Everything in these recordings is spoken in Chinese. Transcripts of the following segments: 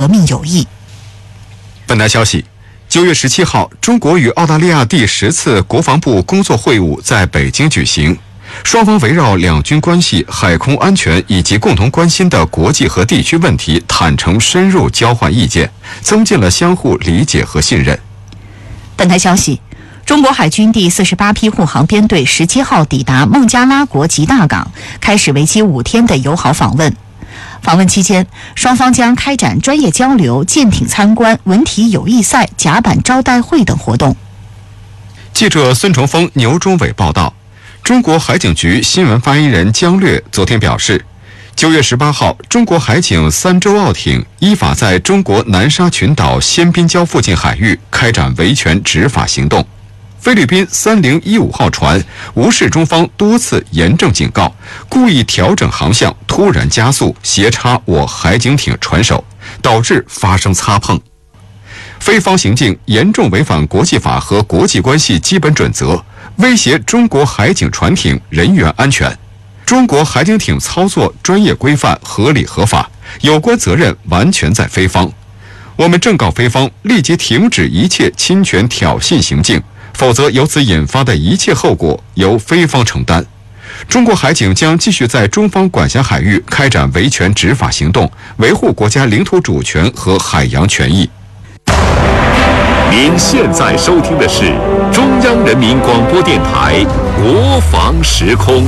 革命友谊。 本台消息，9月17号，中国与澳大利亚第10次国防部工作会晤在北京举行。双方围绕两军关系、海空安全以及共同关心的国际和地区问题坦诚深入交换意见，增进了相互理解和信任。 本台消息，中国海军第48批护航编队17号抵达孟加拉国吉大港，开始为期5天的友好访问。访问期间，双方将开展专业交流、舰艇参观、文体友谊赛、甲板招待会等活动。 记者孙崇峰、牛忠伟报道。中国海警局新闻发言人姜略昨天表示，9月18号，中国海警3艘澳艇依法在中国南沙群岛仙滨礁附近海域开展维权执法行动。菲律宾3015号船无视中方多次严正警告，故意调整航向，突然加速，斜插我海警艇船首，导致发生擦碰。菲方行径严重违反国际法和国际关系基本准则，威胁中国海警船艇人员安全。中国海警艇操作专业规范、合理合法，有关责任完全在菲方。我们正告菲方立即停止一切侵权挑衅行径，否则由此引发的一切后果由菲方承担。中国海警将继续在中方管辖海域开展维权执法行动，维护国家领土主权和海洋权益。 您现在收听的是中央人民广播电台国防时空。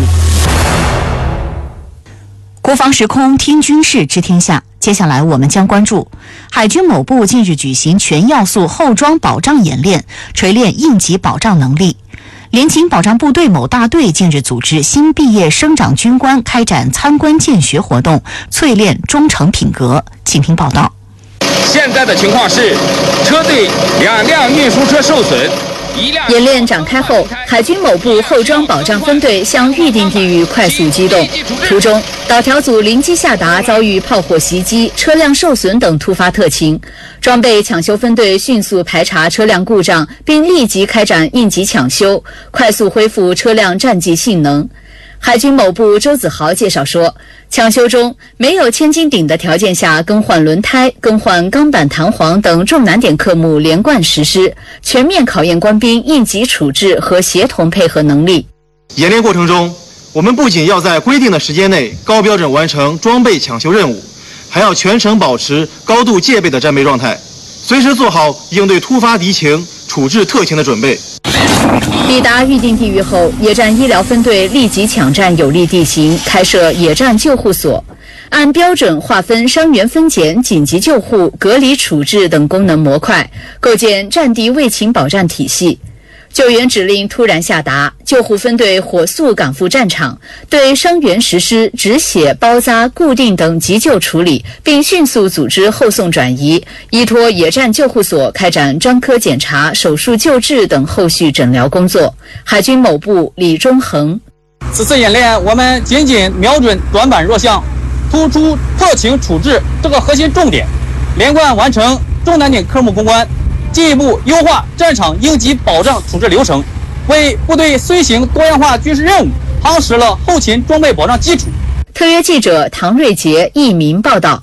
国防时空，听军事知天下。接下来我们将关注海军某部近日举行全要素后装保障演练，锤炼应急保障能力。联勤保障部队某大队近日组织新毕业生长军官开展参观见学活动，淬炼忠诚品格。请听报道。 现在的情况是，车队2辆运输车受损。 演练展开后，海军某部后装保障分队向预定地域快速机动，途中导条组临机下达遭遇炮火袭击、车辆受损等突发特情，装备抢修分队迅速排查车辆故障，并立即开展应急抢修，快速恢复车辆战绩性能。海军某部周子豪介绍说，抢修中没有千斤顶的条件下更换轮胎、更换钢板弹簧等重难点科目连贯实施，全面考验官兵应急处置和协同配合能力。 演练过程中，我们不仅要在规定的时间内高标准完成装备抢修任务，还要全程保持高度戒备的战备状态，随时做好应对突发敌情、处置特情的准备。 抵达预定地域后，野战医疗分队立即抢占有利地形，开设野战救护所，按标准划分伤员分拣、紧急救护、隔离处置等功能模块，构建战地卫勤保障体系。救援指令突然下达，救护分队火速赶赴战场，对伤员实施止血、包扎、固定等急救处理，并迅速组织后送转移，依托野战救护所开展专科检查、手术救治等后续诊疗工作。海军某部李忠恒： 此次演练，我们紧紧瞄准短板弱项，突出特情处置这个核心重点，连贯完成重难点科目攻关，进一步优化战场应急保障处置流程，为部队遂行多样化军事任务夯实了后勤装备保障基础。 特约记者唐瑞杰佚名报道。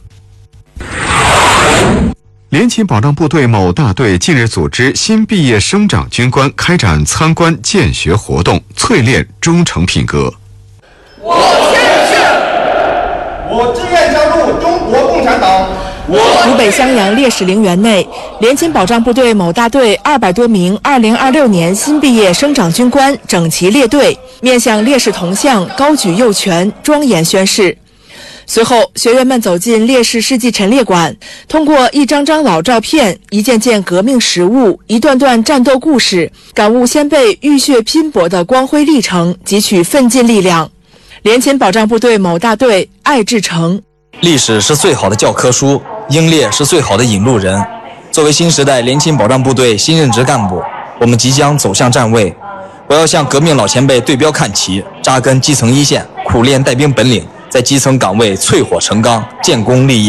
联勤保障部队某大队近日组织新毕业生长军官开展参观见学活动，淬炼忠诚品格。 我宣誓，我志愿加入中国共产党。 湖北襄阳烈士陵园内，联勤保障部队某大队200多名2026年新毕业生长军官整齐列队，面向烈士铜像高举右拳，庄严宣誓。随后，学员们走进烈士事迹陈列馆，通过一张张老照片、一件件革命实物、一段段战斗故事，感悟先辈浴血拼搏的光辉历程，汲取奋进力量。联勤保障部队某大队艾志成： 历史是最好的教科书，英烈是最好的引路人。作为新时代联勤保障部队新任职干部，我们即将走向站位。我要向革命老前辈对标看齐，扎根基层一线，苦练带兵本领，在基层岗位淬火成钢，建功立业。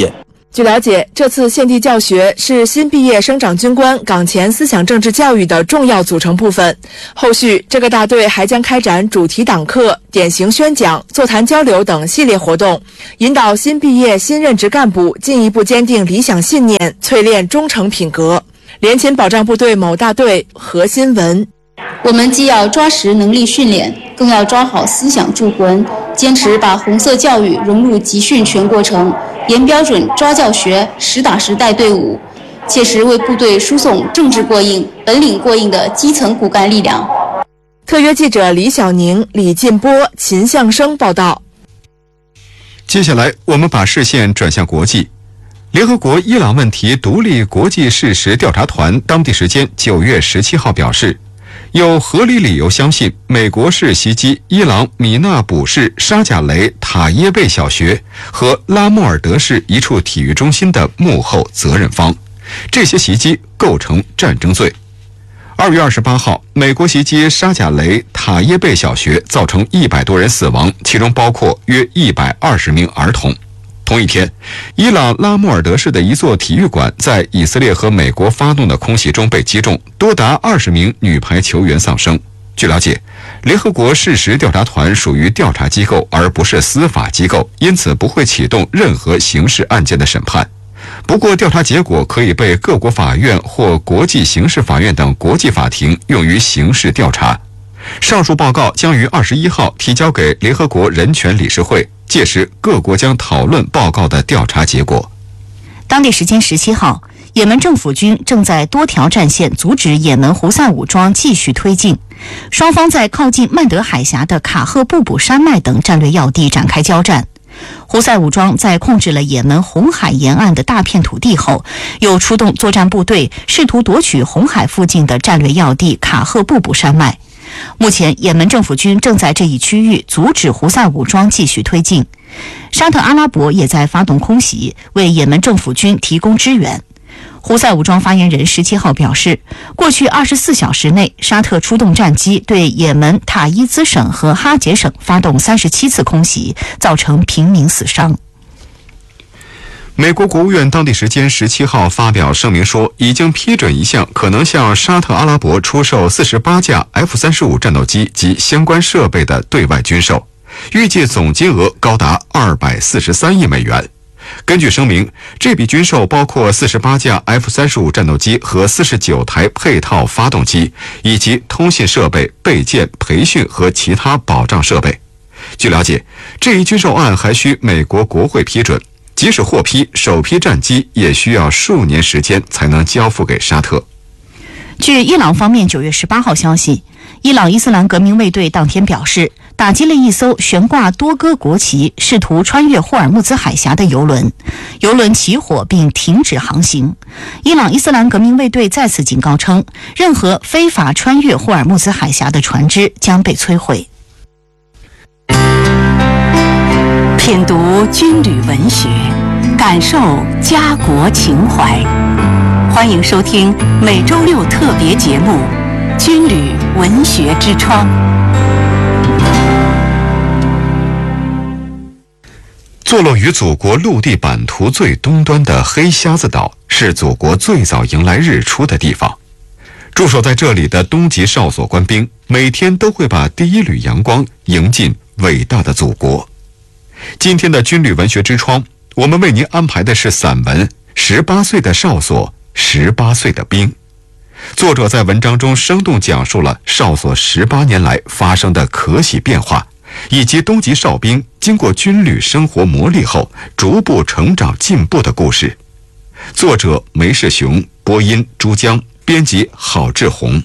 据了解，这次献地教学是新毕业生长军官岗前思想政治教育的重要组成部分。后续，这个大队还将开展主题党课、典型宣讲、座谈交流等系列活动，引导新毕业新任职干部进一步坚定理想信念，淬炼忠诚品格。联勤保障部队某大队何新文： 我们既要抓实能力训练，更要抓好思想铸魂，坚持把红色教育融入集训全过程，严标准抓教学，实打实带队伍，切实为部队输送政治过硬、本领过硬的基层骨干力量。 特约记者李小宁、李进波、秦向生报道。 接下来，我们把视线转向国际。联合国伊朗问题独立国际事实调查团当地时间9月17号表示，有合理理由相信美国是袭击伊朗米纳卜市沙贾雷塔耶贝小学和拉莫尔德市一处体育中心的幕后责任方，这些袭击构成战争罪。2月28号，美国袭击沙贾雷塔耶贝小学，造成100多人死亡，其中包括约120名儿童。同一天，伊朗拉莫尔德市的一座体育馆在以色列和美国发动的空袭中被击中，多达20名女排球员丧生。据了解，联合国事实调查团属于调查机构，而不是司法机构，因此不会启动任何刑事案件的审判。不过，调查结果可以被各国法院或国际刑事法院等国际法庭用于刑事调查。上述报告将于21号提交给联合国人权理事会，届时各国将讨论报告的调查结果。 当地时间17号，也门政府军正在多条战线阻止也门胡塞武装继续推进，双方在靠近曼德海峡的卡赫布卜山脉等战略要地展开交战。胡塞武装在控制了也门红海沿岸的大片土地后，又出动作战部队，试图夺取红海附近的战略要地卡赫布卜山脉。目前，也门政府军正在这一区域阻止胡塞武装继续推进。沙特阿拉伯也在发动空袭，为也门政府军提供支援。胡塞武装发言人17号表示，过去24小时内，沙特出动战机对也门塔伊兹省和哈杰省发动37次空袭，造成平民死伤。 美国国务院当地时间17号发表声明说，已经批准一项可能向沙特阿拉伯出售48架 F-35 战斗机及相关设备的对外军售，预计总金额高达243亿美元。根据声明，这笔军售包括48架 F-35 战斗机和49台配套发动机，以及通信设备、备件、培训和其他保障设备。据了解，这一军售案还需美国国会批准，即使获批，首批战机也需要数年时间才能交付给沙特。 据伊朗方面9月18号消息，伊朗伊斯兰革命卫队当天表示，打击了一艘悬挂多哥国旗、试图穿越霍尔木兹海峡的油轮，油轮起火并停止航行。伊朗伊斯兰革命卫队再次警告称，任何非法穿越霍尔木兹海峡的船只将被摧毁。 品读军旅文学，感受家国情怀。欢迎收听每周六特别节目《军旅文学之窗》。 坐落于祖国陆地版图最东端的黑瞎子岛，是祖国最早迎来日出的地方。驻守在这里的东级哨所官兵，每天都会把第一缕阳光迎进伟大的祖国。今天的军旅文学之窗，我们为您安排的是散文《18岁的哨所，18岁的兵》。作者在文章中生动讲述了哨所18年来发生的可喜变化，以及东级哨兵经过军旅生活磨砺后逐步成长进步的故事。作者梅世雄，播音朱江，编辑郝志宏。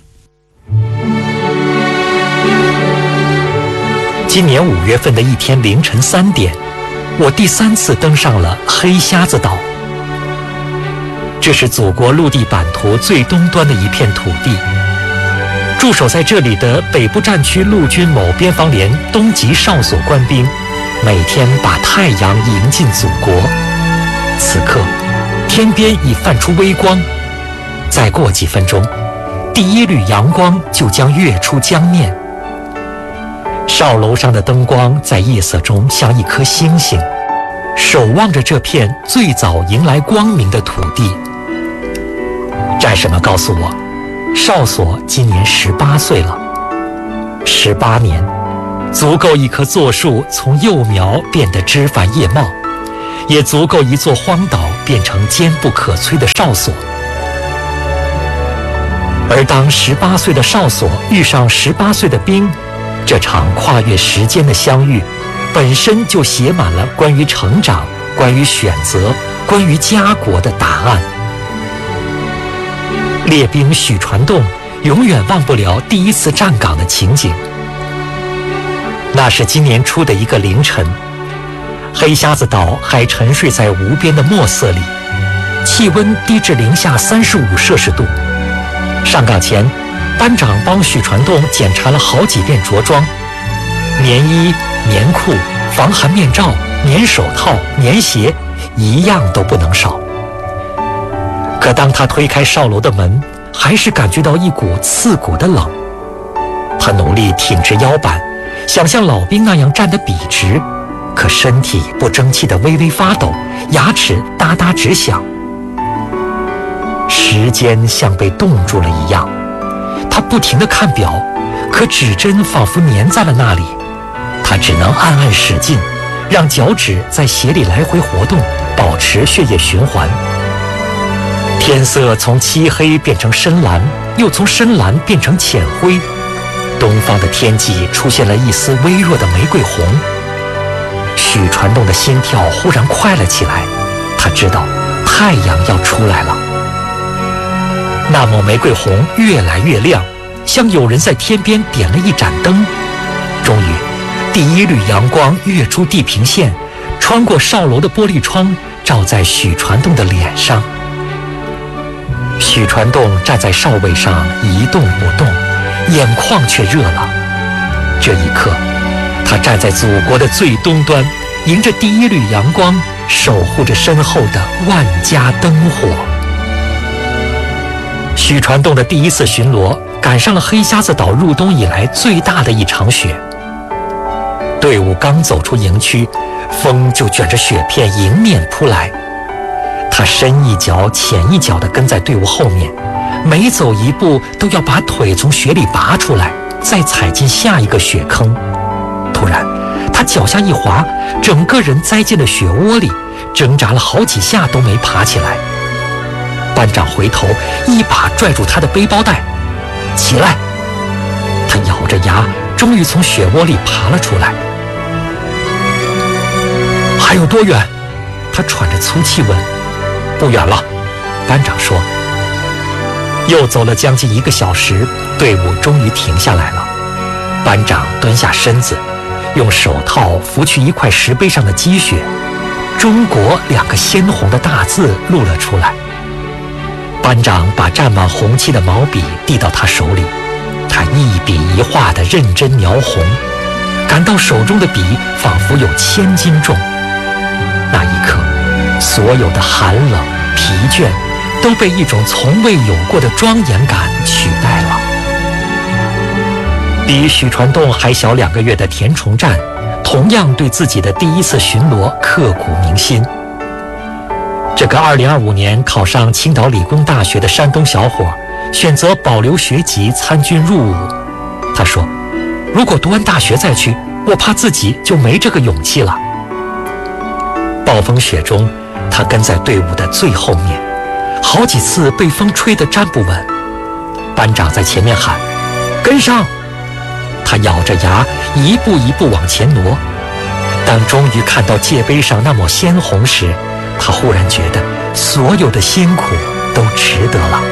今年5月份的一天凌晨3点，我第3次登上了黑瞎子岛。这是祖国陆地版图最东端的一片土地。驻守在这里的北部战区陆军某边防连东级哨所官兵，每天把太阳迎进祖国。此刻，天边已泛出微光，再过几分钟，第一缕阳光就将跃出江面。哨楼上的灯光在夜色中像一颗星星， 守望着这片最早迎来光明的土地。战士们告诉我，哨所今年18岁了。18年，足够一棵柞树从幼苗变得枝繁叶茂，也足够一座荒岛变成坚不可摧的哨所。而当18岁的哨所遇上18岁的兵，这场跨越时间的相遇，本身就写满了关于成长、关于选择、关于家国的答案。列兵许传栋永远忘不了第一次站岗的情景。那是今年初的一个凌晨，黑瞎子岛还沉睡在无边的墨色里，气温低至零下35摄氏度。上岗前，班长帮许传栋检查了好几遍着装，棉衣、棉裤、防寒面罩、棉手套、棉鞋，一样都不能少。可当他推开哨楼的门，还是感觉到一股刺骨的冷。他努力挺直腰板，想像老兵那样站得笔直，可身体不争气地微微发抖，牙齿哒哒直响。时间像被冻住了一样，他不停地看表，可指针仿佛粘在了那里。他只能暗暗使劲，让脚趾在鞋里来回活动，保持血液循环。天色从漆黑变成深蓝，又从深蓝变成浅灰。东方的天际出现了一丝微弱的玫瑰红。许传栋的心跳忽然快了起来，他知道太阳要出来了。那抹玫瑰红越来越亮，像有人在天边点了一盏灯。终于，第一缕阳光跃出地平线，穿过哨楼的玻璃窗，照在许传栋的脸上。许传栋站在哨位上一动不动，眼眶却热了。这一刻，他站在祖国的最东端，迎着第一缕阳光，守护着身后的万家灯火。许传栋的第一次巡逻赶上了黑瞎子岛入冬以来最大的一场雪。队伍刚走出营区，风就卷着雪片迎面扑来。他深一脚浅一脚地跟在队伍后面，每走一步都要把腿从雪里拔出来，再踩进下一个雪坑。突然，他脚下一滑，整个人栽进了雪窝里，挣扎了好几下都没爬起来。班长回头一把拽住他的背包带，起来！他咬着牙，终于从雪窝里爬了出来。还有多远？他喘着粗气问。不远了，班长说。又走了将近1个小时，队伍终于停下来了。班长蹲下身子，用手套拂去一块石碑上的积雪，中国2个鲜红的大字露了出来。班长把沾满红漆的毛笔递到他手里，他一笔一画地认真描红，感到手中的笔仿佛有1000斤重。那一刻，所有的寒冷、疲倦都被一种从未有过的庄严感取代了。比许传栋还小2个月的田崇战，同样对自己的第一次巡逻刻骨铭心。这个2025年考上青岛理工大学的山东小伙，选择保留学籍参军入伍。他说：“如果读完大学再去，我怕自己就没这个勇气了。”暴风雪中，他跟在队伍的最后面，好几次被风吹得站不稳。班长在前面喊：“跟上！”他咬着牙，一步一步往前挪。当终于看到界碑上那抹鲜红时，他忽然觉得所有的辛苦都值得了。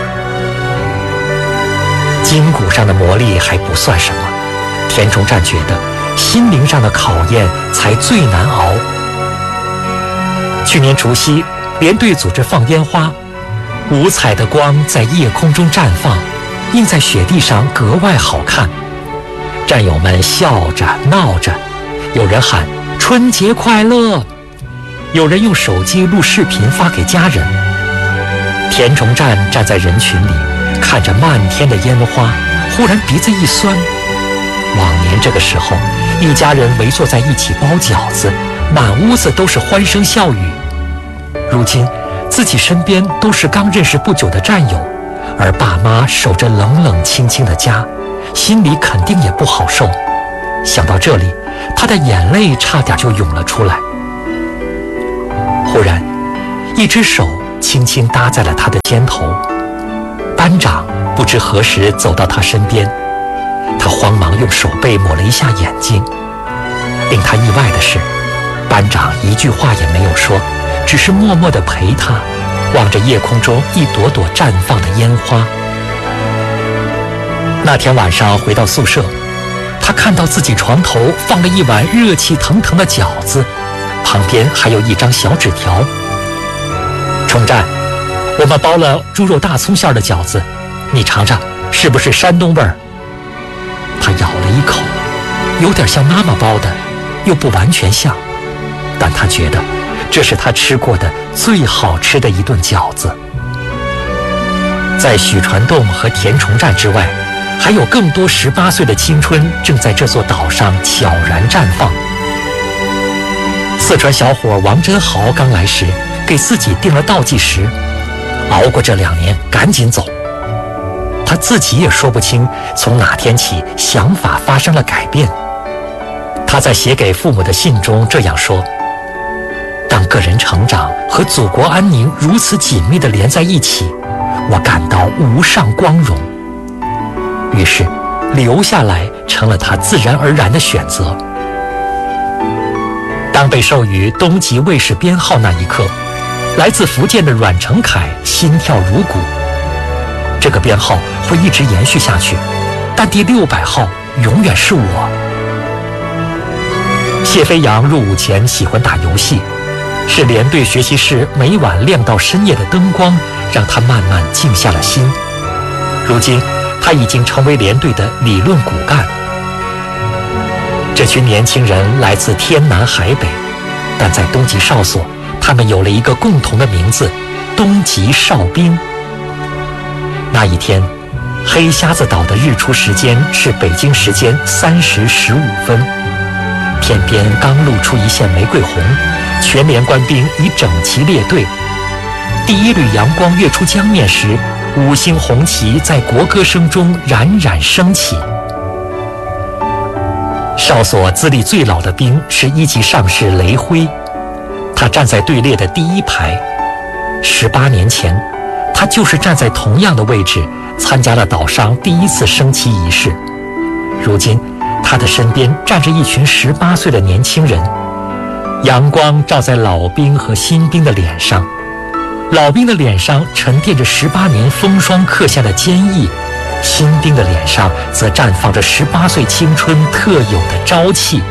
筋骨上的磨砺还不算什么，田崇战觉得心灵上的考验才最难熬。去年除夕，连队组织放烟花，5彩的光在夜空中绽放，映在雪地上格外好看。战友们笑着闹着，有人喊春节快乐，有人用手机录视频发给家人。田崇战站在人群里，看着漫天的烟花，忽然鼻子一酸。往年这个时候，一家人围坐在一起包饺子， 满屋子都是欢声笑语。如今自己身边都是刚认识不久的战友，而爸妈守着冷冷清清的家，心里肯定也不好受。想到这里，他的眼泪差点就涌了出来。忽然，一只手轻轻搭在了他的肩头。班长不知何时走到他身边，他慌忙用手背抹了一下眼睛。令他意外的是，班长一句话也没有说，只是默默地陪他，望着夜空中一朵朵绽放的烟花。那天晚上回到宿舍，他看到自己床头放了一碗热气腾腾的饺子，旁边还有一张小纸条：冲战，我们包了猪肉大葱馅的饺子，你尝尝，是不是山东味儿？他咬了一口，有点像妈妈包的，又不完全像，但他觉得这是他吃过的最好吃的一顿饺子。在许传栋和田崇战之外，还有更多18岁的青春正在这座岛上悄然绽放。四川小伙王真豪刚来时，给自己定了倒计时，熬过这2年，赶紧走。他自己也说不清从哪天起想法发生了改变。他在写给父母的信中这样说：当个人成长和祖国安宁如此紧密地连在一起，我感到无上光荣。于是留下来成了他自然而然的选择。当被授予东级卫士编号那一刻，来自福建的阮成凯心跳如鼓。这个编号会一直延续下去，但第600号永远是我。谢飞扬入伍前喜欢打游戏，是连队学习室每晚亮到深夜的灯光让他慢慢静下了心。如今他已经成为连队的理论骨干。这群年轻人来自天南海北，但在东极哨所，他们有了一个共同的名字——东极哨兵。那一天，黑瞎子岛的日出时间是北京时间3时15分，天边刚露出一线玫瑰红，全连官兵已整齐列队。第一缕阳光跃出江面时，5星红旗在国歌声中冉冉升起。哨所资历最老的兵是1级上士雷辉，他站在队列的第1排。18年前，他就是站在同样的位置，参加了岛上第1次升旗仪式。如今，他的身边站着一群18岁的年轻人，阳光照在老兵和新兵的脸上。老兵的脸上沉淀着18年风霜刻下的坚毅，新兵的脸上则绽放着18岁青春特有的朝气。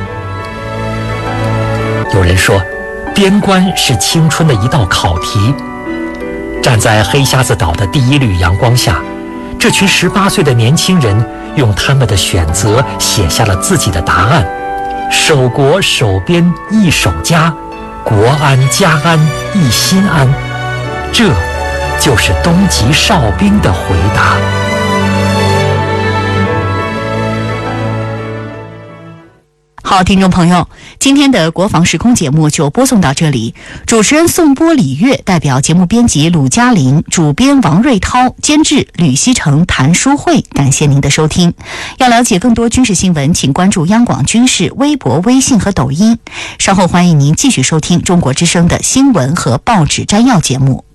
有人说，边关是青春的一道考题。站在黑瞎子岛的第1缕阳光下，这群18岁的年轻人用他们的选择写下了自己的答案：守国守边易守家，国安家安易心安。这就是东极哨兵的回答。 好，听众朋友，今天的国防时空节目就播送到这里。主持人宋波、李月，代表节目编辑鲁嘉玲，主编王瑞涛，监制吕希成、谭淑慧。感谢您的收听。要了解更多军事新闻，请关注央广军事微博、微信和抖音。稍后欢迎您继续收听中国之声的新闻和报纸摘要节目。